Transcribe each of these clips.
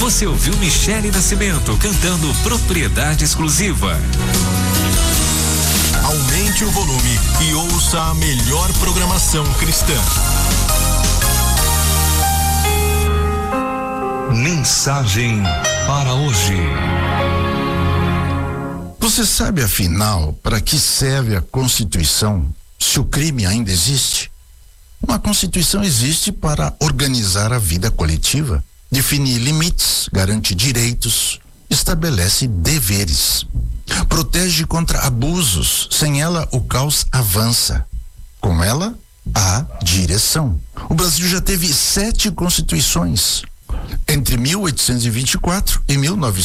Você ouviu Michele Nascimento cantando Propriedade Exclusiva. Aumente o volume e ouça a melhor programação cristã. Mensagem para hoje. Você sabe, afinal, para que serve a Constituição se o crime ainda existe? Uma Constituição existe para organizar a vida coletiva, definir limites, garante direitos, estabelece deveres, protege contra abusos. Sem ela, o caos avança. Com ela, há direção. O Brasil já teve 7 constituições entre 1824 e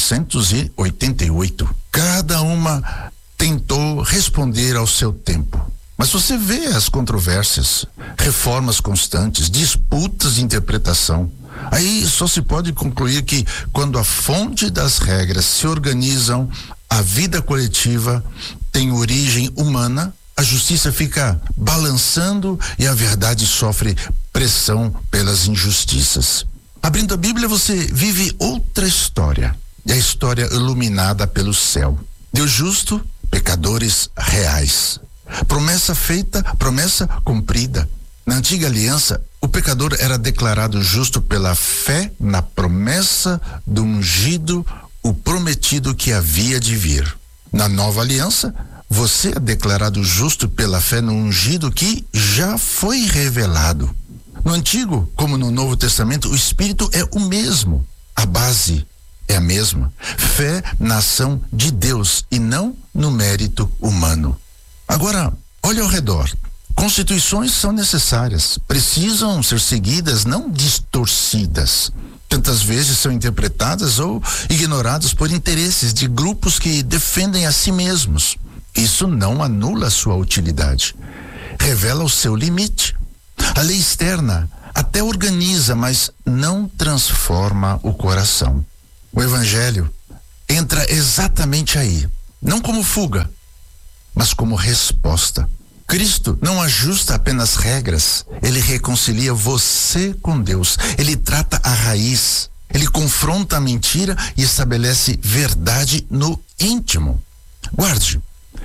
1988. Cada uma tentou responder ao seu tempo. Mas você vê as controvérsias, reformas constantes, disputas de interpretação. Aí só se pode concluir que, quando a fonte das regras se organizam, a vida coletiva tem origem humana, a justiça fica balançando e a verdade sofre pressão pelas injustiças. Abrindo a Bíblia, você vive outra história. E a história iluminada pelo céu. Deus justo, pecadores reais. Promessa feita, promessa cumprida. Na antiga aliança, o pecador era declarado justo pela fé na promessa do ungido, o prometido que havia de vir. Na nova aliança, você é declarado justo pela fé no ungido que já foi revelado. No Antigo, como no Novo Testamento, o Espírito é o mesmo. A base é a mesma. Fé na ação de Deus e não no mérito humano. Agora, olha ao redor. Constituições são necessárias, precisam ser seguidas, não distorcidas. Tantas vezes são interpretadas ou ignoradas por interesses de grupos que defendem a si mesmos. Isso não anula a sua utilidade. Revela o seu limite. A lei externa até organiza, mas não transforma o coração. O Evangelho entra exatamente aí, não como fuga, mas como resposta. Cristo não ajusta apenas regras, ele reconcilia você com Deus, ele trata a raiz, ele confronta a mentira e estabelece verdade no íntimo. Guarde,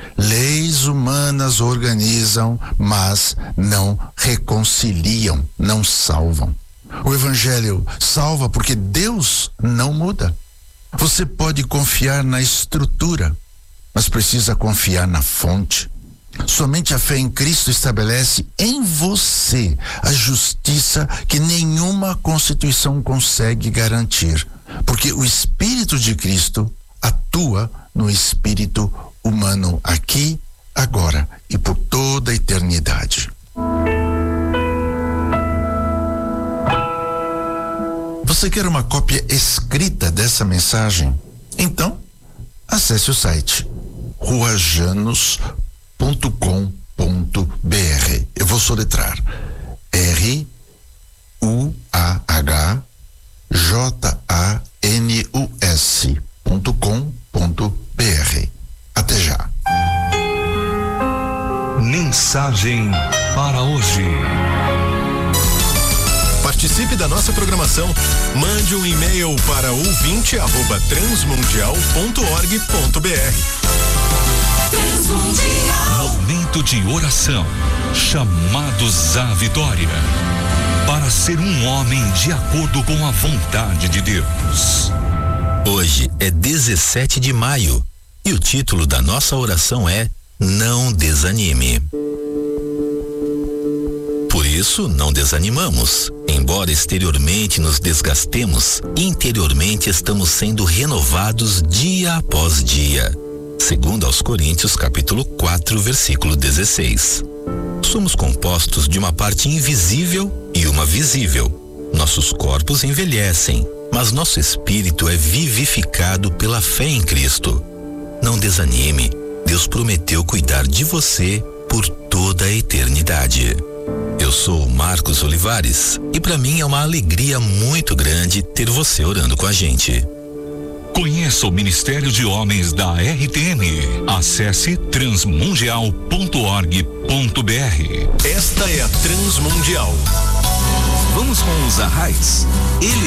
leis humanas organizam, mas não reconciliam, não salvam. O Evangelho salva porque Deus não muda. Você pode confiar na estrutura, mas precisa confiar na fonte. Somente a fé em Cristo estabelece em você a justiça que nenhuma Constituição consegue garantir, porque o Espírito de Cristo atua no espírito humano aqui, agora e por toda a eternidade. Você quer uma cópia escrita dessa mensagem? Então, acesse o site ruajanos.com.br. Eu vou soletrar ruajanus.com.br. Até já. Mensagem para hoje. Participe da nossa programação. Mande um e-mail para ouvinte@transmundial.org.br. Momento de oração. Chamados à vitória. Para ser um homem de acordo com a vontade de Deus. Hoje é 17 de maio e o título da nossa oração é Não Desanime. Por isso, não desanimamos. Embora exteriormente nos desgastemos, interiormente estamos sendo renovados dia após dia. Segundo aos Coríntios, capítulo 4, versículo 16. Somos compostos de uma parte invisível e uma visível. Nossos corpos envelhecem, mas nosso espírito é vivificado pela fé em Cristo. Não desanime. Deus prometeu cuidar de você por toda a eternidade. Eu sou o Marcos Olivares e para mim é uma alegria muito grande ter você orando com a gente. Conheça o Ministério de Homens da RTM. Acesse transmundial.org.br. Esta é a Transmundial. Vamos com os arrais. Ele